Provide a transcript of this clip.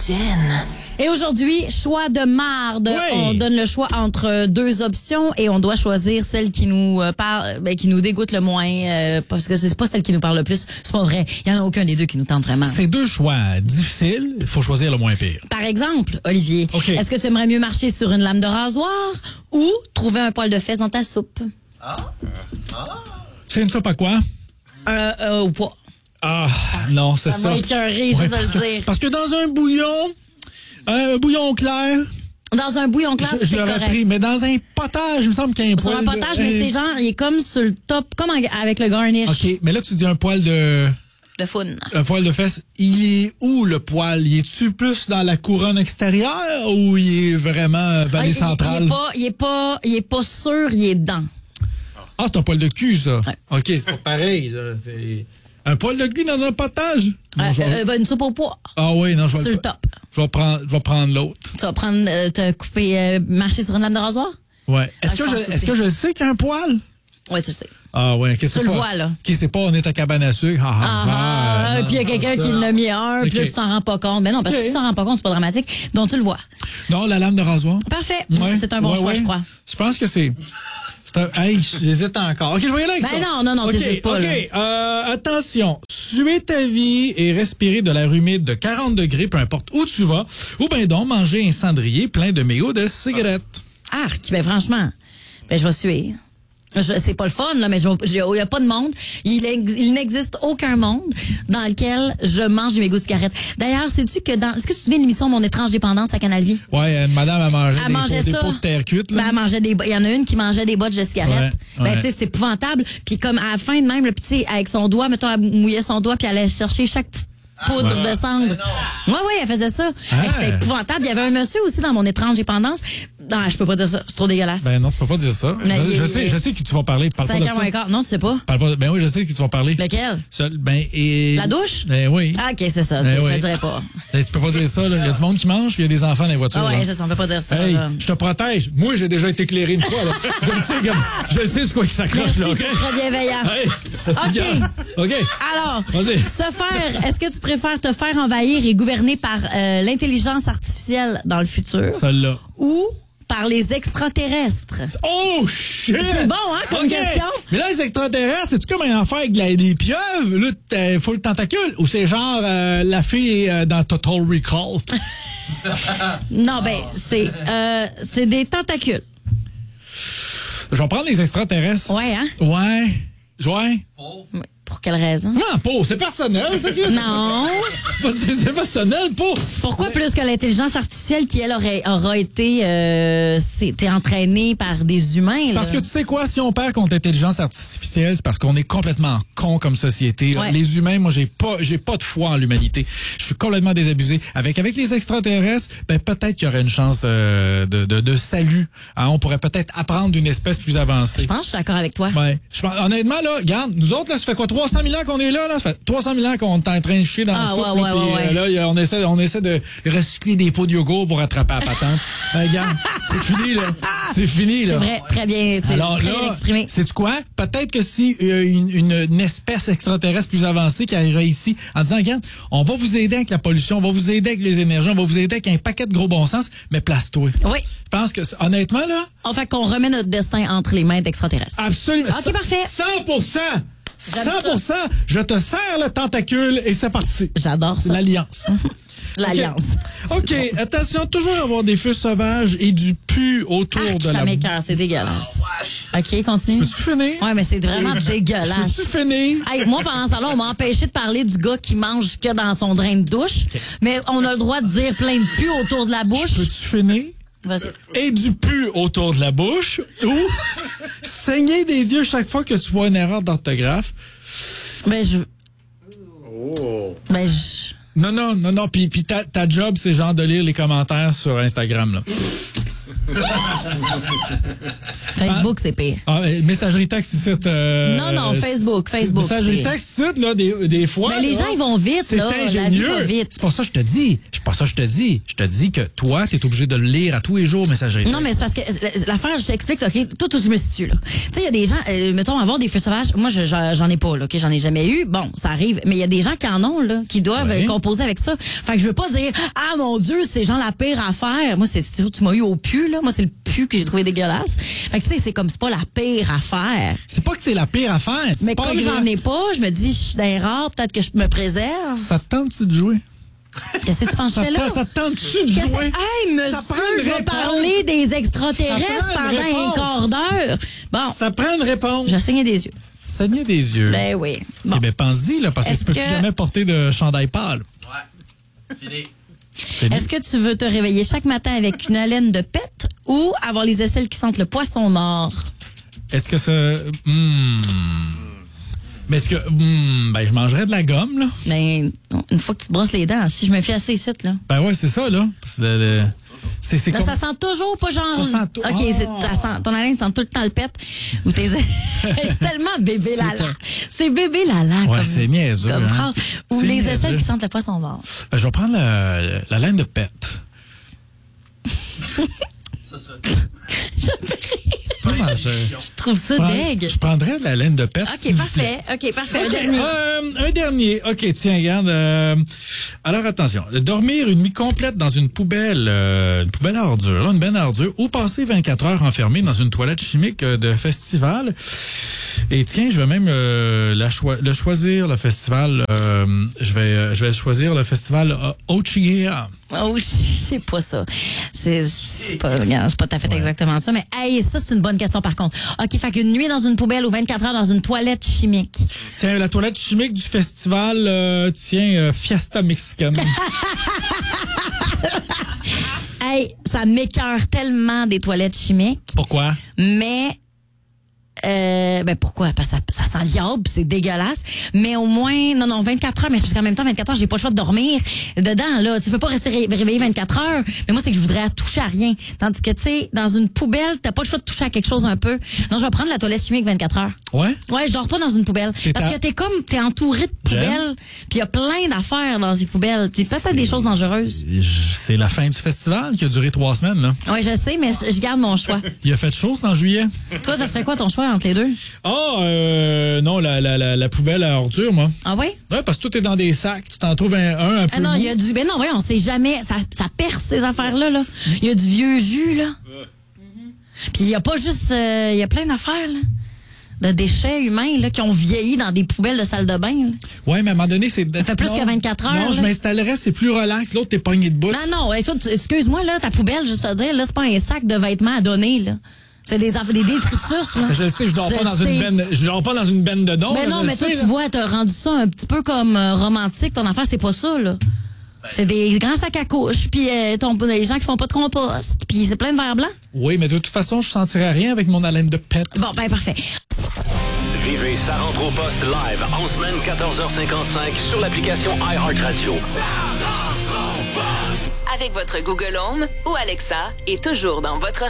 Jen. Et aujourd'hui, choix de marde. Oui. On donne le choix entre deux options et on doit choisir celle qui nous parle, qui nous dégoûte le moins, parce que c'est pas celle qui nous parle le plus. C'est pas vrai. Il y en a aucun des deux qui nous tente vraiment. C'est deux choix difficiles. Il faut choisir le moins pire. Par exemple, Olivier, OK. est-ce que tu aimerais mieux marcher sur une lame de rasoir ou trouver un poil de fesse dans ta soupe? C'est une soupe à quoi? Ou pas. Ah, non, c'est Ça ça. m'a écœuré, je Ouais, sais le dire. parce que dans un bouillon clair, Dans un bouillon clair, je c'est l'aurais correct. pris. Mais dans un potage, il me semble qu'il y a un Sur poil un potage, mais c'est genre, il est comme sur le top, comme avec le garnish OK, mais là, tu dis un poil de fesse. Il est où, le poil? Il est-tu plus dans la couronne extérieure ou il est vraiment vallée centrale? Il est pas sûr, il est dedans. Ah, c'est un poil de cul, ça. Ouais. OK, c'est pas pareil. Là. C'est un poil de cul dans un potage? Non, Une soupe au pois. Ah oui, non, je vais Sur le top. Je vais prendre l'autre. Tu vas prendre, te couper, marcher sur une lame de rasoir? Ouais. Est-ce je pense aussi. que je sais qu'il y a un poil? Oui, tu le sais. Ah ouais, qu'est-ce que Tu le vois, là. OK, c'est pas on est à cabane à sucre. Puis il y a quelqu'un qui en a mis un, puis là, OK. tu t'en rends pas compte. Mais non, parce que si tu t'en rends pas compte, c'est pas dramatique. Donc, tu le vois. Non, la lame de rasoir. Parfait. Ouais. C'est un bon Ouais, choix, ouais. je crois. Je pense que c'est hey, j'hésite encore. OK, je vais y aller avec Ben ça. non, OK, t'hésites pas, OK, attention. Suer ta vie et respirer de l'air humide de 40 degrés, peu importe où tu vas, ou ben donc manger un cendrier plein de mégots de cigarettes. Arc, ben franchement, ben je vais suer. C'est pas le fun, là, mais il y a pas de monde. Il n'existe aucun monde dans lequel je mange des mégots de cigarettes. D'ailleurs, sais-tu que est-ce que tu te souviens de l'émission Mon étrange dépendance à Canal Vie? Ouais, une madame Elle mangeait des ça. pots de terre cuite, là. Ben, elle mangeait il y en a une qui mangeait des bottes de cigarettes. Ouais. Ben, tu sais, c'est épouvantable. Puis comme à la fin de même, le petit, avec son doigt, mettons, elle mouillait son doigt puis elle allait chercher chaque petite poudre de cendre. Oui, elle faisait ça. Ah. C'était épouvantable. Il y avait un monsieur aussi dans Mon étrange dépendance. Non, je peux pas dire ça. C'est trop dégueulasse. Ben non, tu peux pas dire ça. Mais Je sais que tu vas parler. Parle pas 5 de heures ça. moins quart. Non, tu sais pas. Parle pas. Ben oui, je sais que tu vas parler. Lequel? La douche? Ben oui. Ah, OK, c'est ça. Ben Je oui. le dirais pas. Ben, tu peux pas dire ça, là. Il y a du monde qui mange, puis il y a des enfants dans les voitures. Ah là. ouais, c'est ça. On peut pas dire ça. Hey, là. je te protège. Moi, j'ai déjà été éclairé une fois, là. Je le sais ce quoi qui s'accroche, Merci, là, OK? t'es très bienveillant. Hey, OK. Alors, Vas-y. est-ce que tu préfères te faire envahir et gouverner par l'intelligence artificielle dans le futur Celle-là. ou par les extraterrestres? Oh, shit! C'est bon, hein, comme OK. question? Mais là, les extraterrestres, c'est-tu comme un affaire avec des pieuvres? Là, faut le tentacule? Ou c'est genre la fille dans Total Recall? Non, ben, c'est des tentacules. Je vais prendre les extraterrestres. Ouais, hein? Ouais. Pour quelle raison? Non, pas. C'est personnel, ça, Chris. Non. C'est personnel, pas. Pourquoi plus que l'intelligence artificielle qui, elle, aura été c'était entraînée par des humains? Là? Parce que tu sais quoi, si on perd contre l'intelligence artificielle, c'est parce qu'on est complètement con comme société. Ouais. Les humains, moi, j'ai pas de foi en l'humanité. Je suis complètement désabusé. Avec les extraterrestres, ben peut-être qu'il y aurait une chance de salut. Hein, on pourrait peut-être apprendre d'une espèce plus avancée. Je pense que je suis d'accord avec toi. Ouais. Honnêtement, là, regarde, nous autres, là, ça fait quoi, 300 000 ans qu'on est là? Ça fait 300 000 ans qu'on est en train de chier dans le soupe. ouais. Là, on essaie de recycler des pots de yogourt pour attraper la patente. Regarde, c'est fini, là. C'est fini, là. C'est vrai, très bien, Alors très bien là, exprimé. sais-tu quoi? Peut-être que si une espèce extraterrestre plus avancée qui arriverait ici en disant, regarde, on va vous aider avec la pollution, on va vous aider avec les énergies, on va vous aider avec un paquet de gros bon sens, mais place-toi. Oui. Je pense que, honnêtement, là... En fait, qu'on remet notre destin entre les mains d'extraterrestres. Absolument. OK, parfait. 100%! 100%! Je te serre le tentacule et c'est parti. J'adore C'est ça. l'alliance. L'alliance. OK. Attention, toujours avoir des feux sauvages et du pu autour Arc, de ça la... m'écoeure, c'est dégueulasse. OK, continue. Peux-tu finir? Ouais, mais c'est vraiment dégueulasse. Peux-tu finir? Hey, moi, pendant ce temps-là, on m'a empêché de parler du gars qui mange que dans son drain de douche. Mais on a le droit de dire plein de pu autour de la bouche. Peux-tu finir? Vas-y. Et du pu autour de la bouche ou saigner des yeux chaque fois que tu vois une erreur d'orthographe. Ben, Non. Puis ta job, c'est genre de lire les commentaires sur Instagram, là. Facebook, c'est pire. Ah, messagerie texte ici. Non, Facebook. Messagerie texte ici, là, des fois. Mais les gens, ils vont vite, c'est là. ingénieux. La vie va vite. C'est pas ça que je te dis. Je te dis que toi, t'es obligé de le lire à tous les jours, messagerie texte. Non, mais c'est parce que l'affaire, je t'explique, OK, tout où je me situe, là. Tu sais, il y a des gens, mettons, avoir des feux sauvages, moi, j'en ai pas, là, OK, j'en ai jamais eu. Bon, ça arrive. Mais il y a des gens qui en ont, là, qui doivent composer avec ça. Fait que je veux pas dire, ah, mon Dieu, c'est genre la pire affaire. Moi, tu m'as eu au pu, là. Moi, c'est le pu que j'ai trouvé dégueulasse. Fait que, tu sais, c'est pas la pire affaire. C'est pas que c'est la pire affaire. Mais comme j'en ai pas, je me dis, je suis d'un rare, peut-être que je me préserve. Ça te tente-tu de jouer? Qu'est-ce que tu penses que je fais là? Ça te tente-tu de jouer? Hey, monsieur, je vais parler des extraterrestres pendant un quart d'heure. Bon. Ça prend une réponse. Je saignais des yeux. Saigner des yeux. Ben oui. Bon. Eh ben, pense-y, là, parce que tu peux plus jamais porter de chandail pâle. Ouais. Fini. Est-ce que tu veux te réveiller chaque matin avec une haleine de pète ou avoir les aisselles qui sentent le poisson mort? Est-ce que ça... Mais est-ce que... ben, je mangerais de la gomme, là. Ben, une fois que tu te brosses les dents, si je me fie assez ici, là. Ben ouais, c'est ça, là. C'est comme... Ça sent toujours pas genre... Ça sent OK, ton haleine sent tout le temps le pète. Ou tes... c'est tellement bébé lala. C'est bébé lala. Ouais, comme, c'est niaiseux. Comme hein? Ou les niaiseux. aisselles qui sentent le poisson mort. Ben, je vais prendre la laine de pète. Ça serait... Je trouve ça deg. Je prendrais de la laine de pète. OK, parfait. OK, parfait. Okay, un dernier. OK, tiens, regarde. Alors, attention. Dormir une nuit complète dans une poubelle à ordures, là, une benne à ordures, ou passer 24 heures enfermé dans une toilette chimique de festival. Et tiens, je vais même le choisir, le festival. Je vais choisir le festival Ochigea. Oh, c'est pas ça. C'est pas tout à fait exactement ça. Mais hey, ça, c'est une bonne question par contre. OK, fait qu'une nuit dans une poubelle ou 24 heures dans une toilette chimique. Tiens, la toilette chimique du festival, Fiesta Mexicaine. Hey, ça m'écoeure tellement des toilettes chimiques. Pourquoi? Mais... ben pourquoi? Parce que ça sent l'iode, c'est dégueulasse. Mais au moins, non, 24 heures, mais jusqu'en même temps, 24 heures, j'ai pas le choix de dormir dedans, là. Tu peux pas rester réveillé 24 heures. Mais moi, c'est que je voudrais toucher à rien. Tandis que, tu sais, dans une poubelle, t'as pas le choix de toucher à quelque chose un peu. Non, je vais prendre la toilette chimique 24 heures. Ouais? Ouais, je dors pas dans une poubelle. Parce que t'es entouré de poubelles. Puis il y a plein d'affaires dans ces poubelles. C'est peut-être des choses dangereuses. C'est la fin du festival qui a duré 3 semaines, là. Ouais, je sais, mais je garde mon choix. Il a fait chaud, c'est en juillet. Toi, ça serait quoi ton choix entre les deux? Non, la poubelle à ordures, moi. Ah oui? Ouais, parce que tout est dans des sacs. Tu t'en trouves un peu. Ah non, il y a du... Ben non, ouais, on sait jamais. Ça perce, ces affaires-là, là. Il y a du vieux jus, là. Puis il y a pas juste... Il y a plein d'affaires, là. De déchets humains, là, qui ont vieilli dans des poubelles de salle de bain, là. Ouais, mais à un moment donné, c'est... Ça fait plus que 24 heures, Non, je là. m'installerais, c'est plus relax. L'autre, t'es pogné de bout. Non, ouais, toi, excuse-moi, là, ta poubelle, juste à dire, là, c'est pas un sac de vêtements à donner, là. C'est des détritus, là. Je le sais, je dors pas dans une benne de dons. Mais non, mais toi, tu vois, t'as rendu ça un petit peu comme romantique. Ton affaire, c'est pas ça, là. C'est des grands sacs à couches, puis les gens qui font pas de compost, puis c'est plein de verre blanc. Oui, mais de toute façon, je sentirais rien avec mon haleine de pète. Bon, ben parfait. Vivez Ça rentre au poste live en semaine 14h55 sur l'application iHeartRadio. Ça rentre au poste. Avec votre Google Home ou Alexa et toujours dans votre